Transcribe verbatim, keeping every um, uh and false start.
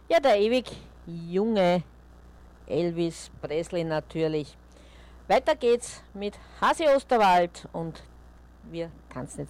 Ja, der ewig junge Elvis Presley natürlich. Weiter geht's mit Hasi Osterwald und wir tanzen jetzt.